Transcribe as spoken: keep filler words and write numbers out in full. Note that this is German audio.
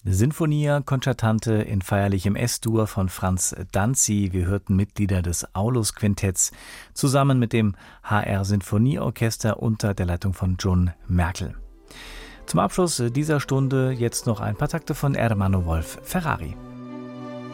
Sinfonia Concertante in feierlichem S-Dur von Franz Danzi. Wir hörten Mitglieder des Aulus-Quintetts zusammen mit dem H R Sinfonieorchester unter der Leitung von John Merkel. Zum Abschluss dieser Stunde jetzt noch ein paar Takte von Ermanno Wolf Ferrari.